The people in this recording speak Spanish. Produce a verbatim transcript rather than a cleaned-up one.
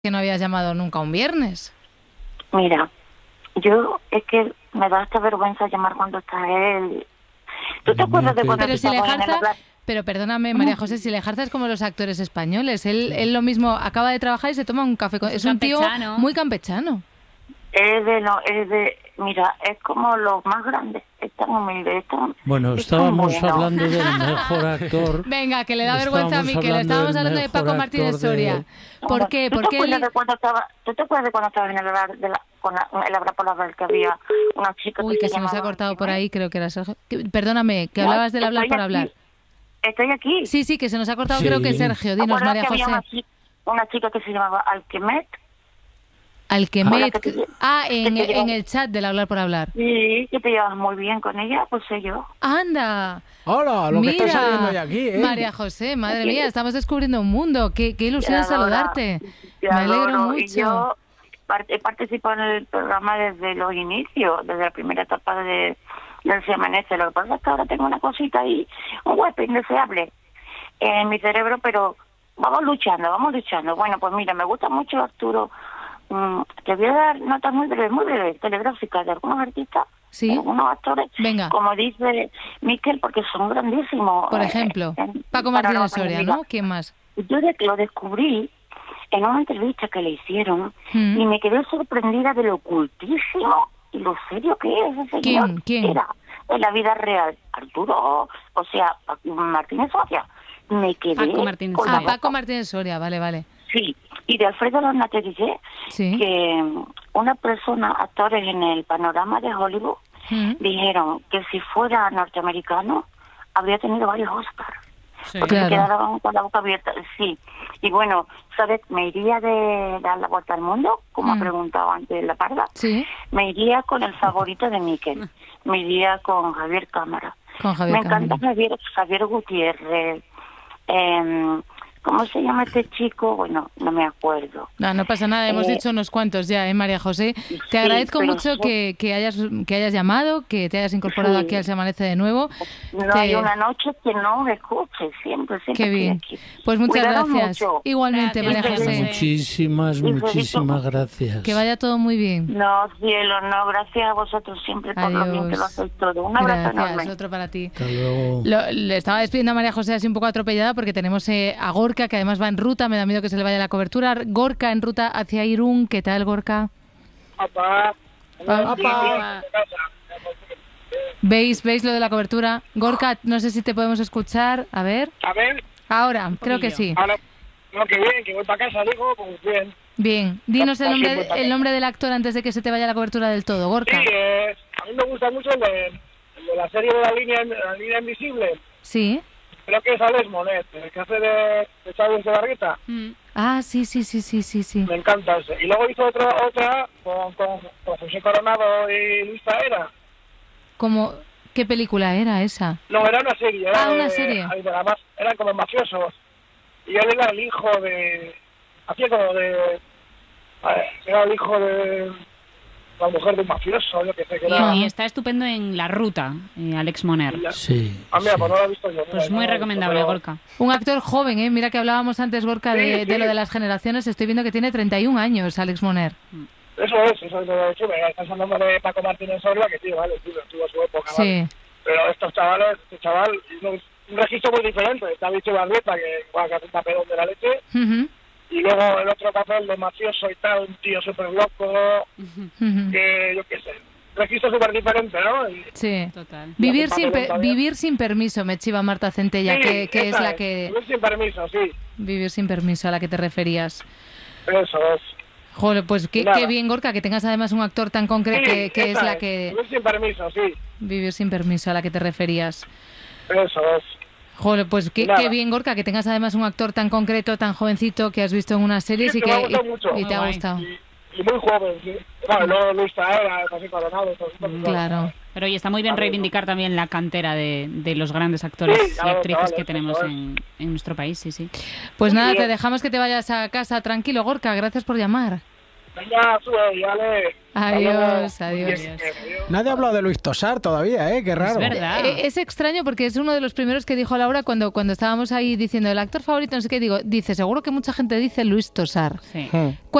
que no habías llamado nunca un viernes. Mira, yo es que me da esta vergüenza llamar cuando está él. ¿Tú te acuerdas de cuando Pero si estábamos en Lejarza, la clase? pero perdóname, María José, si Lejarza es como los actores españoles. Él, él lo mismo, acaba de trabajar y se toma un café. Con, es un tío campechano. muy campechano. Es de, no, es de, mira, es como los más grandes, es tan humilde, es tan... Bueno, es estábamos tan bueno. hablando del mejor actor. Venga, que le da vergüenza a mí, que le estábamos hablando de Paco Martínez Soria. ¿Por qué? ¿Tú ¿Por te qué acuerdas él... de cuando estaba, ¿Tú te acuerdas de cuando estabas en el hablar de la, con la, el hablar por la red que había una chica Uy, que que se se nos ha llamaba cortado por Jiménez? ahí, creo que era Sergio. Que- Perdóname, que No, hablabas del hablar estoy por aquí. hablar. Estoy aquí. Sí, sí, que se nos ha cortado, Sí. creo que Sergio. ¿Te Dinos, acuerdas María que había José. una, chi- una chica que se llamaba Alquemet? Alquemet. Hola, que te- Ah, en, que te en llevas- el chat del hablar por hablar. Sí, que te llevas muy bien con ella, pues sé yo. ¡Anda! Hola, lo que Mira, está saliendo de aquí, ¿eh? María José, madre mía, estamos descubriendo un mundo. Qué, qué ilusión Te adoro, saludarte. te Me alegro adoro. Y mucho. yo part- he participado en el programa desde los inicios, desde la primera etapa de, del Se Amanece. Lo que pasa es que ahora tengo una cosita ahí, un hueco indeseable en mi cerebro, pero vamos luchando, vamos luchando. Bueno, pues mira, me gusta mucho Arturo. Mm, te voy a dar notas muy breves, muy breves, telegráficas de algunos artistas, Sí. de algunos actores, Venga. como dice Miquel, porque son grandísimos. Por eh, ejemplo, en Paco panorama Martínez Soria, musical. ¿no? ¿Quién más? Yo de- lo descubrí en una entrevista que le hicieron Mm. y me quedé sorprendida de lo ocultísimo y lo serio que es ese señor. ¿Quién? ¿Quién? Era en la vida real. Arturo, o sea, Paco Martínez Soria. Me quedé Paco Martínez con la Ah, Soria. Paco Martínez Soria, vale, vale. Sí, y de Alfredo Lonateriche, Sí. que mm, una persona, actores en el panorama de Hollywood, Mm. dijeron que si fuera norteamericano habría tenido varios Oscars. Sí. Porque Claro. se quedaban con la boca abierta, sí. Y bueno, ¿sabes? Me iría de dar la vuelta al mundo, como Mm. ha preguntado antes La Parda. Sí, Me iría con el favorito de Miquel. Me iría con Javier Cámara. con Javier Me encanta Cámara. Javier, Javier Gutiérrez. Eh, ¿Cómo se llama este chico? Bueno, no me acuerdo. No, no pasa nada, hemos Eh, dicho unos cuantos ya, ¿eh, María José? Te sí, agradezco pero mucho so- que, que, hayas, que hayas llamado, que te hayas incorporado Sí. aquí al Se Amanece de nuevo. No Te- hay una noche que no me escuche, siempre, siempre Qué estoy bien. aquí. Pues muchas Cuidaros gracias. mucho. Igualmente, Gracias, María María José. José. Muchísimas, Y feliz muchísimas todo. gracias. Que vaya todo muy bien. No, cielo, no, gracias a vosotros siempre por lo bien que lo Adiós. hacéis todo. Un abrazo Gracias, enorme. otro para ti. Hasta luego. Lo- le estaba despidiendo a María José así un poco atropellada porque tenemos eh, a Gorka, que además va en ruta, me da miedo que se le vaya la cobertura. Gorka en ruta hacia Irún. ¿Qué tal, Gorka? Papá, Ah, Papá. ¿Veis, ¿Veis lo de la cobertura? Gorka, no sé si te podemos escuchar. A ver. a ver, Ahora, creo que sí. ahora, no, que bien, que voy para casa, digo, pues bien. Bien. Dinos el Así nombre, pues, el nombre del actor antes de que se te vaya la cobertura del todo, Sí, Gorka. eh, a mí me gusta mucho el de, el de la serie de la línea, la línea invisible. Sí. Creo que es Alex Monet, el que hace de, de Chávez de Bargueta. Mm. Ah, sí, sí, sí, sí, sí, sí. Me encanta ese. Y luego hizo otra, otra con, con, con José Coronado y Luis Taera. Como, ¿qué película era esa? No, era una serie. Era Ah, una de- serie. ay, de la mas- eran como mafiosos. Y él era el hijo de... Hacía como de... a ver, era el hijo de... La mujer de un mafioso, yo que sé que era... Y, y está estupendo en La Ruta, eh, Alex Moner. Sí. Ah, mira, sí. pues no lo he visto yo. Pues mira, muy no lo he recomendable, visto, pero- Gorka. Un actor joven, ¿eh? Mira que hablábamos antes, Gorka, de, Sí, de lo sí. de las generaciones. Estoy viendo que tiene treinta y un años, Alex Moner. Eso es, eso es lo que me estás hablando de Paco Martínez Soria, que tío, vale, tío, tuvo su época, vale. Sí. Pero estos chavales, este chaval, hizo un un registro muy diferente. Está dicho Barrieta, que igual que hace un papelón de la leche, Ujú, y luego el otro papel de mafioso y tal, un tío súper loco, ujú. que yo qué sé, registro súper diferente, ¿no? Y, Sí. Total. Vivir hace sin, papelón pe- también. vivir sin permiso, me chiva Marta Centella, sí, que, que es esa la que... Vivir sin permiso, sí, Vivir sin permiso, a la que te referías. eso es. Joder, pues qué, Nada. qué bien, Gorka, que tengas además un actor tan concreto Sí, que, que es esa la que... Vivir sin permiso, sí, Vivir sin permiso, a la que te referías. eso es. Joder, pues qué, Nada. qué bien, Gorka, que tengas además un actor tan concreto, tan jovencito, que has visto en unas series Sí, y que que me ha gustado y- mucho. y Muy te ha guay. gustado. Y, y muy joven, sí. Bueno, luego Luis Taera, José Coronado, todo esto, pues, Claro. Pero oye, está muy bien A ver, reivindicar también la cantera de, de los grandes actores Sí, y claro, actrices claro, que eso tenemos es. en, en nuestro país, sí, sí. Pues Muy nada, te bien. dejamos que te vayas a casa tranquilo, Gorka. Gracias por llamar. Venga, sube, ya le... Adiós, Hasta luego. adiós. Adiós. Nadie ha hablado de Luis Tosar todavía, ¿eh? Qué raro. Es verdad. Eh, Es extraño porque es uno de los primeros que dijo Laura cuando, cuando estábamos ahí diciendo el actor favorito, no sé qué, digo, dice, seguro que mucha gente dice Luis Tosar. Sí. Hmm.